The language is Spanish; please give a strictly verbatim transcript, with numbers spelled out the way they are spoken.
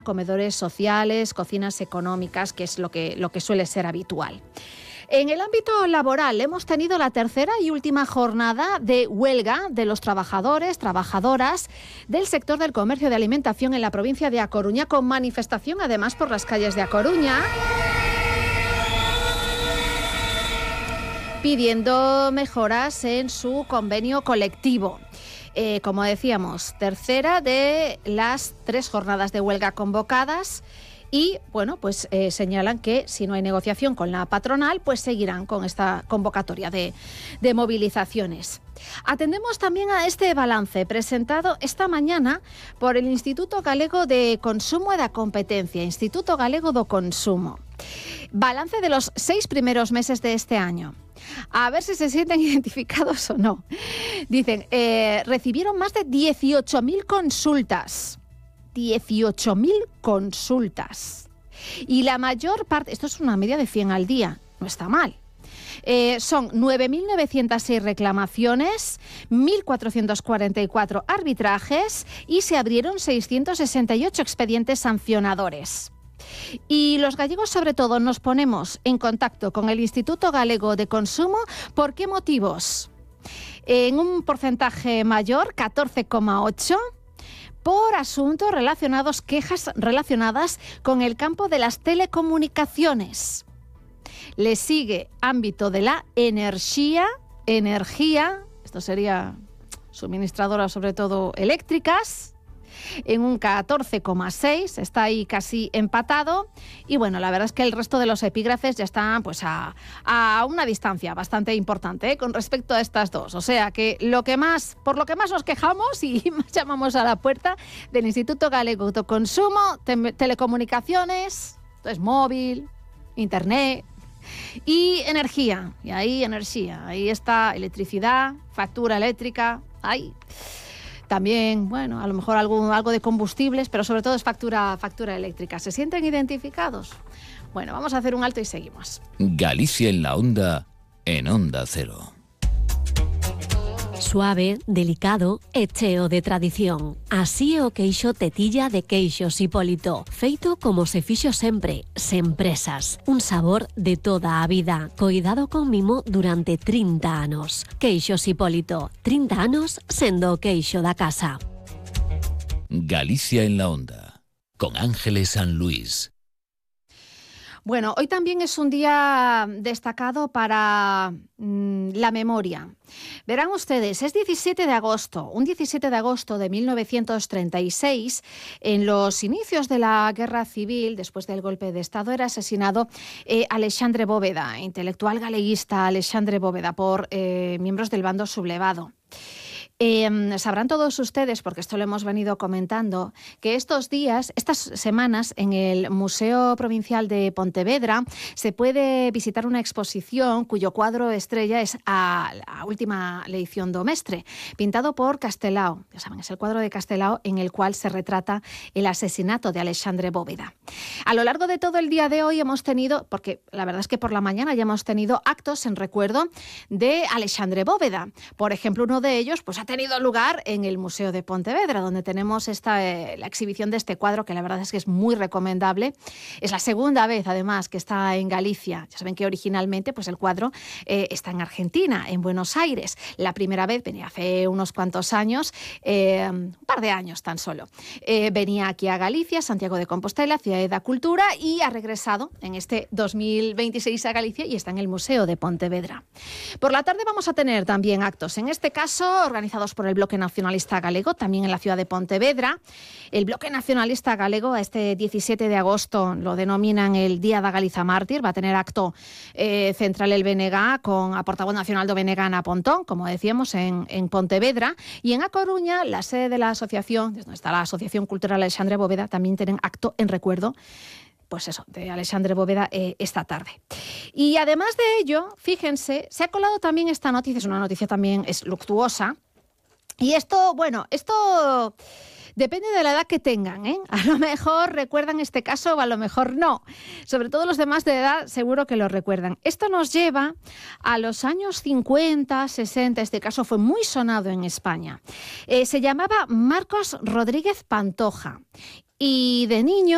comedores sociales, cocinas económicas, que es lo que, lo que suele ser habitual. En el ámbito laboral hemos tenido la tercera y última jornada de huelga de los trabajadores, trabajadoras del sector del comercio de alimentación en la provincia de A Coruña, con manifestación además por las calles de A Coruña, pidiendo mejoras en su convenio colectivo. Eh, como decíamos, tercera de las tres jornadas de huelga convocadas y, bueno, pues eh, señalan que si no hay negociación con la patronal, pues seguirán con esta convocatoria de, de movilizaciones. Atendemos también a este balance presentado esta mañana por el Instituto Galego de Consumo e da Competencia, Instituto Galego do Consumo. Balance de los seis primeros meses de este año. A ver si se sienten identificados o no. Dicen, eh, recibieron más de dieciocho mil consultas. dieciocho mil consultas. Y la mayor parte, esto es una media de cien al día, no está mal. Eh, son nueve mil novecientas seis reclamaciones, mil cuatrocientos cuarenta y cuatro arbitrajes y se abrieron seiscientos sesenta y ocho expedientes sancionadores. Y los gallegos, sobre todo, nos ponemos en contacto con el Instituto Galego de Consumo. ¿Por qué motivos? En un porcentaje mayor, catorce coma ocho, por asuntos relacionados, quejas relacionadas con el campo de las telecomunicaciones. Le sigue ámbito de la energía, energía, esto sería suministradoras sobre todo eléctricas, en un catorce coma seis, está ahí casi empatado. Y bueno, la verdad es que el resto de los epígrafes ya están pues a, a una distancia bastante importante, ¿eh?, con respecto a estas dos. O sea que lo que más, por lo que más nos quejamos y más llamamos a la puerta del Instituto Galego de Consumo, te, telecomunicaciones, entonces móvil, internet y energía. Y ahí energía, ahí está electricidad, factura eléctrica, ahí. También, bueno, a lo mejor algo, algo de combustibles, pero sobre todo es factura, factura eléctrica. ¿Se sienten identificados? Bueno, vamos a hacer un alto y seguimos. Galicia en la onda, en Onda Cero. Suave, delicado e cheo de tradición. Así é o queixo tetilla de Queixos Hipólito, feito como se fixo sempre, sen presas. Un sabor de toda a vida, coidado con mimo durante trinta anos. Queixos Hipólito, trinta anos sendo o queixo da casa. Galicia en la onda, con Ángeles San Luis. Bueno, hoy también es un día destacado para mmm, la memoria. Verán ustedes, es diecisiete de agosto, un diecisiete de agosto de mil novecientos treinta y seis, en los inicios de la Guerra Civil, después del golpe de Estado, era asesinado eh, Alexandre Bóveda, intelectual galeguista Alexandre Bóveda, por eh, miembros del bando sublevado. Eh, sabrán todos ustedes, porque esto lo hemos venido comentando, que estos días, estas semanas, en el Museo Provincial de Pontevedra se puede visitar una exposición cuyo cuadro estrella es a la última leición do mestre, pintado por Castelao. Ya saben, es el cuadro de Castelao en el cual se retrata el asesinato de Alexandre Bóveda. A lo largo de todo el día de hoy hemos tenido, porque la verdad es que por la mañana ya hemos tenido actos en recuerdo de Alexandre Bóveda. Por ejemplo, uno de ellos pues ha tenido lugar en el Museo de Pontevedra, donde tenemos esta, eh, la exhibición de este cuadro, que la verdad es que es muy recomendable. Es la segunda vez, además, que está en Galicia. Ya saben que originalmente pues, el cuadro eh, está en Argentina, en Buenos Aires. La primera vez venía hace unos cuantos años, eh, un par de años tan solo. Eh, venía aquí a Galicia, Santiago de Compostela, Ciudad da Cultura, y ha regresado en este dos mil veintiséis a Galicia y está en el Museo de Pontevedra. Por la tarde vamos a tener también actos, en este caso organizados por el Bloque Nacionalista Galego, también en la ciudad de Pontevedra. El Bloque Nacionalista Galego, este diecisiete de agosto, lo denominan el Día da Galiza Mártir. Va a tener acto eh, central el B N G con a portavoz nacional do B N G Ana Pontón, como decíamos, en, en Pontevedra. Y en A Coruña, la sede de la asociación, donde está la Asociación Cultural Alexandre Bóveda, también tienen acto en recuerdo, pues eso, de Alexandre Bóveda eh, esta tarde. Y además de ello, fíjense, se ha colado también esta noticia, es una noticia también es luctuosa. Y esto, bueno, esto depende de la edad que tengan, ¿eh? A lo mejor recuerdan este caso o a lo mejor no. Sobre todo los demás de edad seguro que lo recuerdan. Esto nos lleva a los años cincuenta, sesenta. Este caso fue muy sonado en España. Eh, se llamaba Marcos Rodríguez Pantoja y de niño